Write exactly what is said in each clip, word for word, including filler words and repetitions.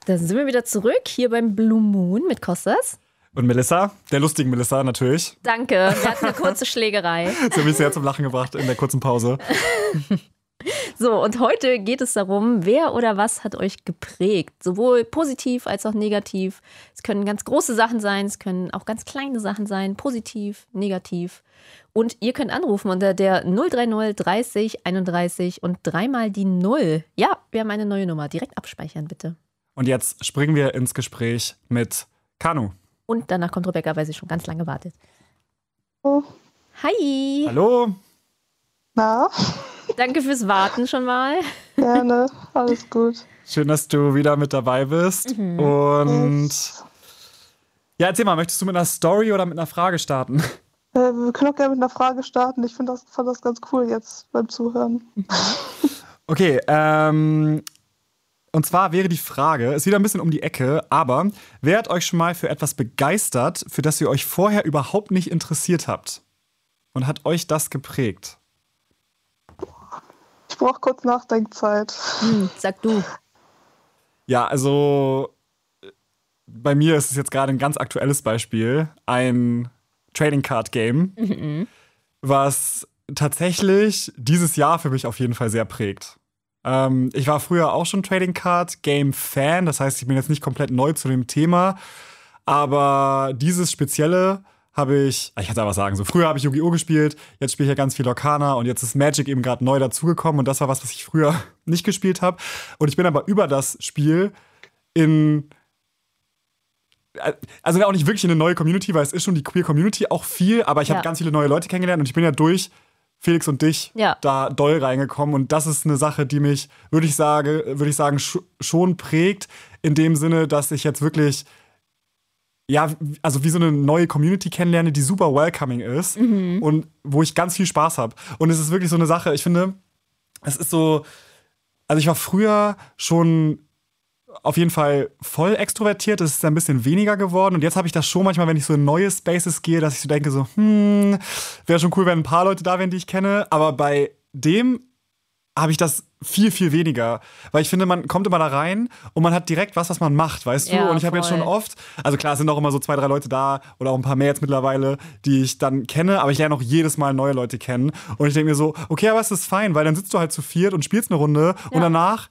Da sind wir wieder zurück, hier beim Blue Moon mit Kostas. Und Melissa, der lustigen Melissa natürlich. Danke, wir hatten eine kurze Schlägerei. Sie hat mich sehr zum Lachen gebracht in der kurzen Pause. So, und heute geht es darum, wer oder was hat euch geprägt? Sowohl positiv als auch negativ. Es können ganz große Sachen sein, es können auch ganz kleine Sachen sein, positiv, negativ. Und ihr könnt anrufen unter der null drei null dreißig einunddreißig und dreimal die Null. Ja, wir haben eine neue Nummer. Direkt abspeichern, bitte. Und jetzt springen wir ins Gespräch mit Kanu. Und danach kommt Rebecca, weil sie schon ganz lange wartet. Oh. Hi. Hallo. Na? Danke fürs Warten schon mal. Gerne, alles gut. Schön, dass du wieder mit dabei bist. Mhm. Und ja, erzähl mal, möchtest du mit einer Story oder mit einer Frage starten? Äh, wir können auch gerne mit einer Frage starten. Ich find das, fand das ganz cool jetzt beim Zuhören. Okay, ähm... Und zwar wäre die Frage, ist wieder ein bisschen um die Ecke, aber wer hat euch schon mal für etwas begeistert, für das ihr euch vorher überhaupt nicht interessiert habt? Und hat euch das geprägt? Ich brauche kurz Nachdenkzeit. Hm, sag du. Ja, also bei mir ist es jetzt gerade ein ganz aktuelles Beispiel. Ein Trading Card Game, mhm. was tatsächlich dieses Jahr für mich auf jeden Fall sehr prägt. Ähm, ich war früher auch schon Trading Card Game Fan, das heißt, ich bin jetzt nicht komplett neu zu dem Thema, aber dieses Spezielle habe ich, ich kann es einfach sagen, so früher habe ich Yu-Gi-Oh! Gespielt, jetzt spiele ich ja ganz viel Arcana und jetzt ist Magic eben gerade neu dazugekommen und das war was, was ich früher nicht gespielt habe. Und ich bin aber über das Spiel in, also auch nicht wirklich in eine neue Community, weil es ist schon die Queer Community auch viel, aber ich ja. habe ganz viele neue Leute kennengelernt und ich bin ja durch Felix und dich ja. da doll reingekommen. Und das ist eine Sache, die mich, würde ich, sage, würde ich sagen, sch- schon prägt. In dem Sinne, dass ich jetzt wirklich, ja, also wie so eine neue Community kennenlerne, die super welcoming ist mhm. und wo ich ganz viel Spaß habe. Und es ist wirklich so eine Sache, ich finde, es ist so, also ich war früher schon auf jeden Fall voll extrovertiert, es ist ein bisschen weniger geworden und jetzt habe ich das schon manchmal, wenn ich so in neue Spaces gehe, dass ich so denke so, hm, wäre schon cool, wenn ein paar Leute da wären, die ich kenne, aber bei dem habe ich das viel, viel weniger, weil ich finde, man kommt immer da rein und man hat direkt was, was man macht, weißt du? Ja, und ich habe jetzt schon oft, also klar, es sind auch immer so zwei, drei Leute da oder auch ein paar mehr jetzt mittlerweile, die ich dann kenne, aber ich lerne auch jedes Mal neue Leute kennen und ich denke mir so, okay, aber es ist fein, weil dann sitzt du halt zu viert und spielst eine Runde ja. und danach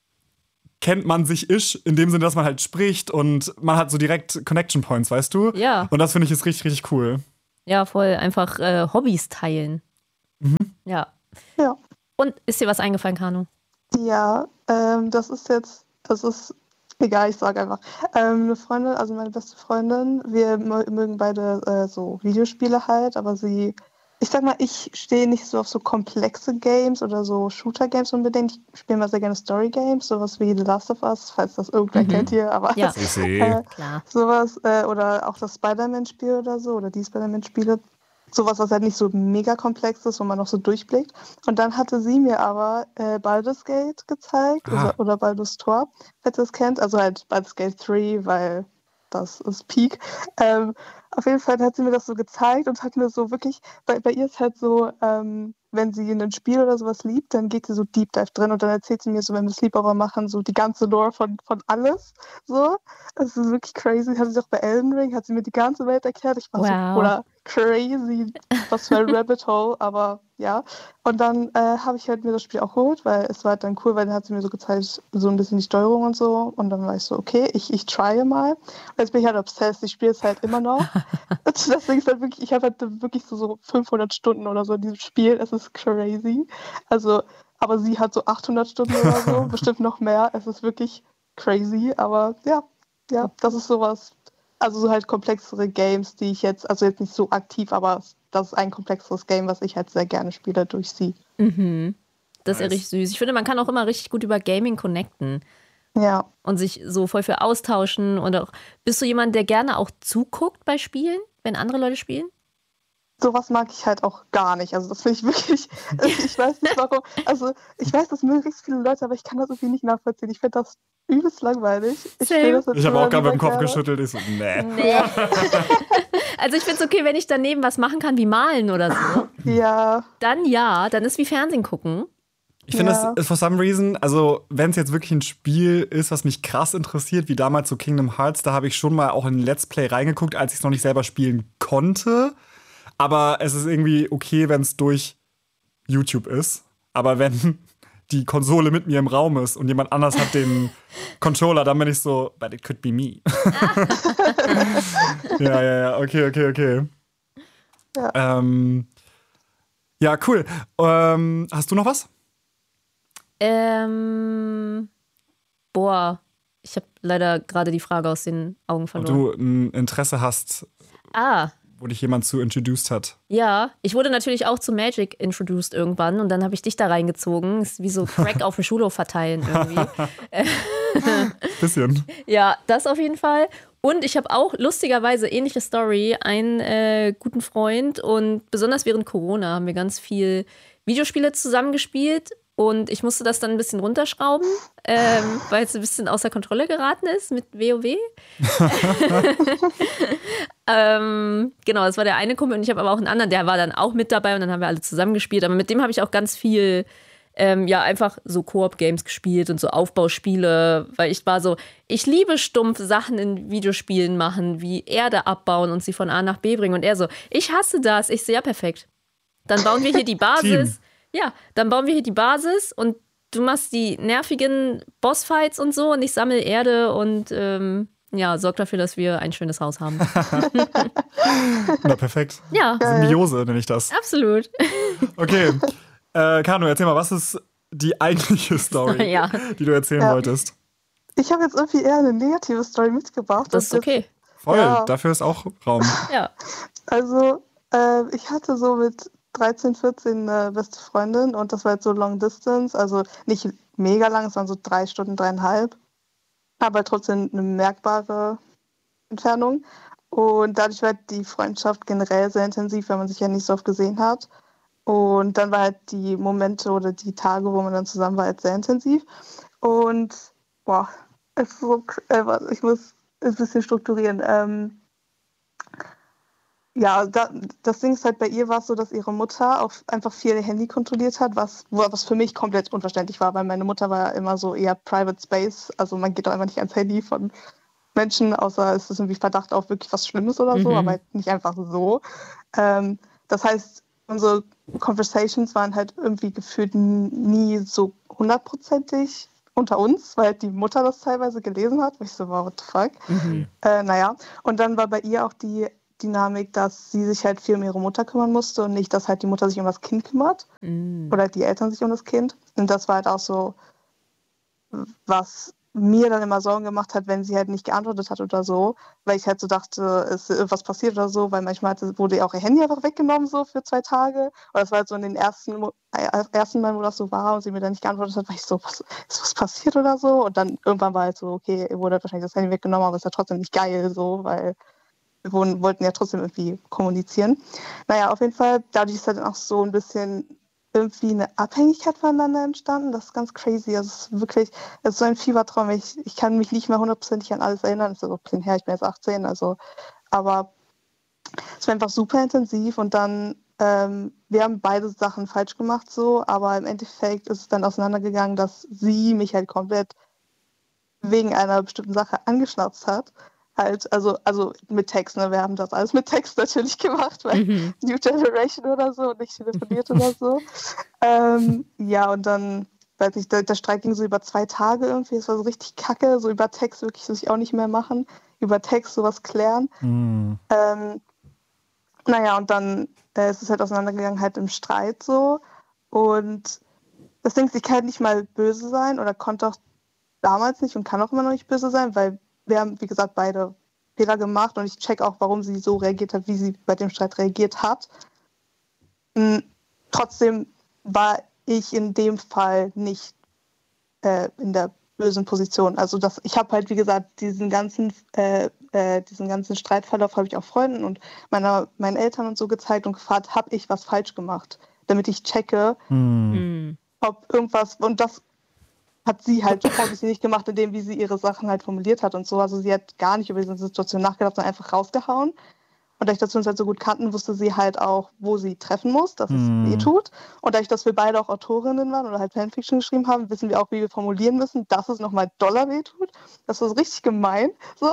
kennt man sich isch, in dem Sinne, dass man halt spricht und man hat so direkt Connection Points, weißt du? Ja. Und das finde ich ist richtig, richtig cool. Ja, voll. Einfach äh, Hobbys teilen. Mhm. Ja. Ja. Und ist dir was eingefallen, Kanu? Ja, ähm, das ist jetzt, das ist, egal, ich sage einfach. Ähm, eine Freundin, also meine beste Freundin, wir mögen beide äh, so Videospiele halt, aber sie, ich sag mal, ich stehe nicht so auf so komplexe Games oder so Shooter-Games unbedingt. Ich spiele mal sehr gerne Story-Games, sowas wie The Last of Us, falls das irgendwer mhm. kennt hier, aber ja. äh, Klar. sowas, äh, oder auch das Spider-Man-Spiel oder so, oder die Spider-Man-Spiele. Sowas, was halt nicht so mega komplex ist, wo man noch so durchblickt. Und dann hatte sie mir aber äh, Baldur's Gate gezeigt, ah. oder, oder Baldur's Tor, falls ihr das kennt. Also halt Baldur's Gate drei, weil das ist Peak. Ähm, auf jeden Fall hat sie mir das so gezeigt und hat mir so wirklich, bei, bei ihr ist halt so, ähm, wenn sie in ein Spiel oder sowas liebt, dann geht sie so Deep Dive drin und dann erzählt sie mir so, wenn wir Sleepover machen, so die ganze Lore von, von alles. So, das ist wirklich crazy. Hat sie auch bei Elden Ring, hat sie mir die ganze Welt erklärt. Ich war wow. so, oder crazy, was für ein Rabbit Hole, aber ja. Und dann äh, habe ich halt mir das Spiel auch geholt, weil es war halt dann cool, weil dann hat sie mir so gezeigt, so ein bisschen die Steuerung und so. Und dann war ich so, okay, ich, ich trye mal. Und jetzt bin ich halt obsessed, ich spiele es halt immer noch. Deswegen ist halt wirklich, ich habe halt wirklich so, so fünfhundert Stunden oder so in diesem Spiel. Es ist crazy. Also, aber sie hat so achthundert Stunden oder so, bestimmt noch mehr. Es ist wirklich crazy, aber ja, ja, das ist sowas. Also so halt komplexere Games, die ich jetzt, also jetzt nicht so aktiv, aber das ist ein komplexeres Game, was ich halt sehr gerne spiele durch sie. Mhm. Das ist nice. Ja richtig süß. Ich finde, man kann auch immer richtig gut über Gaming connecten. Ja. Und sich so voll für austauschen. Und auch, bist du jemand, der gerne auch zuguckt bei Spielen, wenn andere Leute spielen? Sowas mag ich halt auch gar nicht. Also das finde ich wirklich, ich weiß nicht warum. Also ich weiß, das mögen richtig viele Leute, aber ich kann das irgendwie nicht nachvollziehen. Ich finde das übelst langweilig. Ich, ich habe auch gerade mit dem Kopf geschüttelt. Ich so, nee. nee. Also ich finde es okay, wenn ich daneben was machen kann, wie malen oder so. Ja. Dann ja, dann ist wie Fernsehen gucken. Ich finde, ja. das for some reason, also wenn es jetzt wirklich ein Spiel ist, was mich krass interessiert, wie damals so Kingdom Hearts, da habe ich schon mal auch in Let's Play reingeguckt, als ich es noch nicht selber spielen konnte. Aber es ist irgendwie okay, wenn es durch YouTube ist. Aber wenn die Konsole mit mir im Raum ist und jemand anders hat den Controller, dann bin ich so, but it could be me. ja, ja, ja, okay, okay, okay. Ja, ähm, ja cool. Ähm, hast du noch was? Ähm, boah, ich habe leider gerade die Frage aus den Augen verloren. Ob du ein Interesse hast, ah. wo dich jemand zu introduced hat. Ja, ich wurde natürlich auch zu Magic introduced irgendwann und dann habe ich dich da reingezogen. Ist wie so Crack auf dem Schulhof verteilen irgendwie. Bisschen. Ja, das auf jeden Fall. Und ich habe auch lustigerweise ähnliche Story, einen äh, guten Freund und besonders während Corona haben wir ganz viel Videospiele zusammengespielt. Und ich musste das dann ein bisschen runterschrauben, ähm, weil es ein bisschen außer Kontrolle geraten ist mit WoW. ähm, genau, das war der eine Kumpel und ich habe aber auch einen anderen, der war dann auch mit dabei und dann haben wir alle zusammen gespielt. Aber mit dem habe ich auch ganz viel, ähm, ja, einfach so Koop-Games gespielt und so Aufbauspiele, weil ich war so, ich liebe stumpf Sachen in Videospielen machen, wie Erde abbauen und sie von A nach B bringen. Und er so, ich hasse das. Ich so, ja, perfekt. Dann bauen wir hier die Basis. Team. Ja, dann bauen wir hier die Basis und du machst die nervigen Bossfights und so und ich sammle Erde und ähm, ja, sorg dafür, dass wir ein schönes Haus haben. Na, perfekt. Ja. Symbiose nenne ich das. Absolut. Okay, äh, Kanu, erzähl mal, was ist die eigentliche Story, ja. die du erzählen ja. wolltest? Ich habe jetzt irgendwie eher eine negative Story mitgebracht. Das ist okay. Voll, ja. Dafür ist auch Raum. Ja. Also, äh, ich hatte so mit dreizehn, vierzehn eine beste Freundin und das war jetzt so Long Distance, also nicht mega lang, es waren so drei Stunden, dreieinhalb, aber trotzdem eine merkbare Entfernung und dadurch war die Freundschaft generell sehr intensiv, weil man sich ja nicht so oft gesehen hat und dann war halt die Momente oder die Tage, wo man dann zusammen war, halt sehr intensiv und boah, es ist so, äh, ich muss es ein bisschen strukturieren, ähm, Ja, da, das Ding ist halt, bei ihr war es so, dass ihre Mutter auch einfach viel ihr Handy kontrolliert hat, was, was für mich komplett unverständlich war, weil meine Mutter war ja immer so eher Private Space, also man geht doch einfach nicht ans Handy von Menschen, außer es ist irgendwie Verdacht auf wirklich was Schlimmes oder so, mhm. aber halt nicht einfach so. Ähm, das heißt, unsere Conversations waren halt irgendwie gefühlt nie so hundertprozentig unter uns, weil die Mutter das teilweise gelesen hat, wo ich so, wow, what the fuck. Mhm. Äh, naja, und dann war bei ihr auch die Dynamik, dass sie sich halt viel um ihre Mutter kümmern musste und nicht, dass halt die Mutter sich um das Kind kümmert mm. oder die Eltern sich um das Kind. Und das war halt auch so, was mir dann immer Sorgen gemacht hat, wenn sie halt nicht geantwortet hat oder so, weil ich halt so dachte, ist irgendwas passiert oder so, weil manchmal wurde ihr auch ihr Handy einfach weggenommen so für zwei Tage. Oder das war halt so in den ersten, äh, ersten Mal, wo das so war und sie mir dann nicht geantwortet hat, war ich so, was, ist was passiert oder so? Und dann irgendwann war halt so, okay, ihr wurde wahrscheinlich das Handy weggenommen, aber es ist ja trotzdem nicht geil so, weil wir wollten ja trotzdem irgendwie kommunizieren. Naja, auf jeden Fall, dadurch ist halt auch so ein bisschen irgendwie eine Abhängigkeit voneinander entstanden. Das ist ganz crazy. Also es ist wirklich, es ist so ein Fiebertraum. Ich, ich kann mich nicht mehr hundertprozentig an alles erinnern. Das ist so ein bisschen her, ich bin jetzt achtzehn, also, aber es war einfach super intensiv und dann, ähm, wir haben beide Sachen falsch gemacht so, aber im Endeffekt ist es dann auseinandergegangen, dass sie mich halt komplett wegen einer bestimmten Sache angeschnauzt hat. Halt, also, also mit Text, ne? Wir haben das alles mit Text natürlich gemacht, weil mhm. New Generation oder so und nicht telefoniert oder so. Ähm, ja, und dann, weiß ich, der, der Streit ging so über zwei Tage irgendwie, es war so richtig kacke, so über Text wirklich das ich auch nicht mehr machen, über Text sowas klären. Mhm. Ähm, naja, und dann äh, ist es halt auseinandergegangen halt im Streit so und das Ding ist, ich kann halt nicht mal böse sein oder konnte auch damals nicht und kann auch immer noch nicht böse sein, weil wir haben, wie gesagt, beide Fehler gemacht und ich check auch, warum sie so reagiert hat, wie sie bei dem Streit reagiert hat. Mhm. Trotzdem war ich in dem Fall nicht äh, in der bösen Position. Also das, ich habe halt, wie gesagt, diesen ganzen, äh, äh, diesen ganzen Streitverlauf habe ich auch Freunden und meiner, meinen Eltern und so gezeigt und gefragt, habe ich was falsch gemacht, damit ich checke, mhm. ob irgendwas, und das hat sie halt obviously nicht gemacht, indem wie sie ihre Sachen halt formuliert hat und so. Also sie hat gar nicht über diese Situation nachgedacht, sondern einfach rausgehauen. dadurch, dass wir uns halt so gut kannten, wusste sie halt auch, wo sie treffen muss, dass es mm. weh tut. Und dadurch, dass wir beide auch Autorinnen waren oder halt Fanfiction geschrieben haben, wissen wir auch, wie wir formulieren müssen, dass es nochmal doller weh tut. Das war so richtig gemein. So.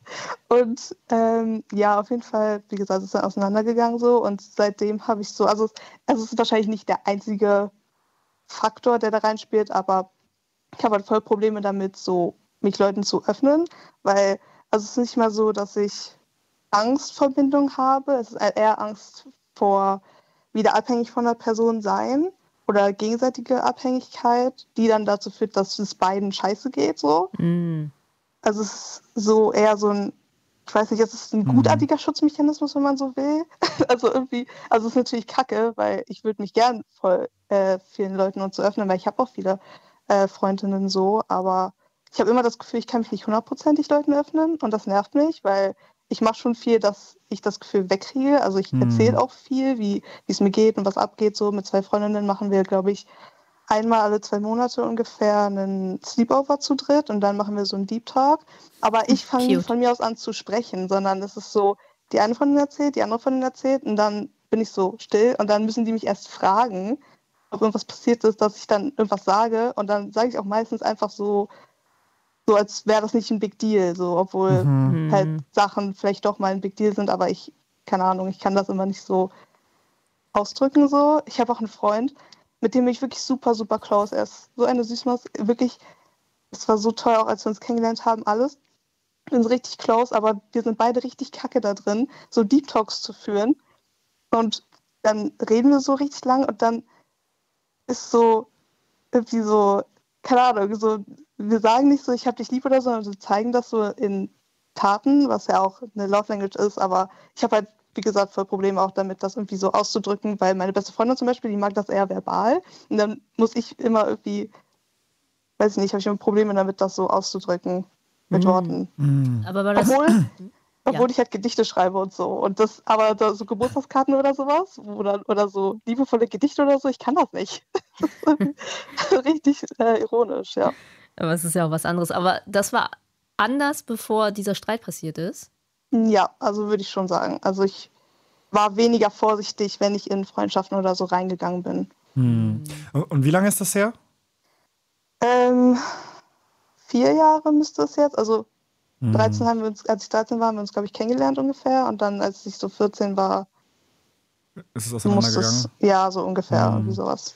Und ähm, ja, auf jeden Fall, wie gesagt, es ist dann auseinandergegangen so. Und seitdem habe ich so, also, also es ist wahrscheinlich nicht der einzige Faktor, der da reinspielt, aber ich habe halt voll Probleme damit, so mich Leuten zu öffnen, weil also es ist nicht mal so, dass ich Angst vor Bindung habe, es ist eher Angst vor wieder abhängig von der Person sein oder gegenseitige Abhängigkeit, die dann dazu führt, dass es beiden scheiße geht, so. Mm. Also es ist so eher so ein, ich weiß nicht, es ist ein gutartiger mm. Schutzmechanismus, wenn man so will. Also irgendwie, also es ist natürlich kacke, weil ich würde mich gern voll äh, vielen Leuten und so öffnen, weil ich habe auch viele äh, Freundinnen so, aber ich habe immer das Gefühl, ich kann mich nicht hundertprozentig Leuten öffnen und das nervt mich, weil ich mache schon viel, dass ich das Gefühl wegkriege. Also ich erzähle auch viel, wie es mir geht und was abgeht. So mit zwei Freundinnen machen wir, glaube ich, einmal alle zwei Monate ungefähr einen Sleepover zu dritt und dann machen wir so einen Deep Talk. Aber ich fange nie von mir aus an zu sprechen, sondern es ist so, die eine von denen erzählt, die andere von denen erzählt und dann bin ich so still und dann müssen die mich erst fragen, ob irgendwas passiert ist, dass ich dann irgendwas sage und dann sage ich auch meistens einfach so, so als wäre das nicht ein Big Deal, so, obwohl mhm. halt Sachen vielleicht doch mal ein Big Deal sind, aber ich, keine Ahnung, ich kann das immer nicht so ausdrücken, so. Ich habe auch einen Freund, mit dem bin ich wirklich super, super close. Er ist so eine Süßmaus, wirklich, es war so toll, auch als wir uns kennengelernt haben, alles. Wir sind richtig close, aber wir sind beide richtig kacke da drin, so Deep Talks zu führen und dann reden wir so richtig lang und dann ist so irgendwie so, keine Ahnung, so wir sagen nicht so, ich hab dich lieb oder so, sondern wir zeigen das so in Taten, was ja auch eine Love Language ist, aber ich habe halt, wie gesagt, voll Probleme auch damit, das irgendwie so auszudrücken, weil meine beste Freundin zum Beispiel, die mag das eher verbal und dann muss ich immer irgendwie, weiß ich nicht, habe ich immer Probleme damit, das so auszudrücken mit mm. Worten. Mm. Aber war das... Obwohl, obwohl ja. ich halt Gedichte schreibe und so. Und das, aber da, so Geburtstagskarten oder sowas oder, oder so liebevolle Gedichte oder so, ich kann das nicht. Das ist richtig äh, ironisch, ja. Aber es ist ja auch was anderes. Aber das war anders, bevor dieser Streit passiert ist? Ja, also würde ich schon sagen. Also ich war weniger vorsichtig, wenn ich in Freundschaften oder so reingegangen bin. Hm. Und wie lange ist das her? Ähm, vier Jahre müsste es jetzt. Also hm. dreizehn haben wir uns, als ich dreizehn war, haben wir uns, glaube ich, kennengelernt ungefähr. Und dann, als ich so vierzehn war, ist es auseinandergegangen? Ja, so ungefähr, hm. irgendwie sowas.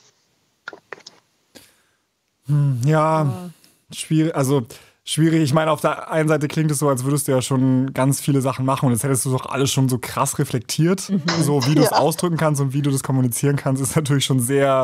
Hm, ja, oh. schwierig. Also schwierig. Ich meine, auf der einen Seite klingt es so, als würdest du ja schon ganz viele Sachen machen und jetzt hättest du doch alles schon so krass reflektiert. Mhm. So wie du es ja. ausdrücken kannst und wie du das kommunizieren kannst, ist natürlich schon sehr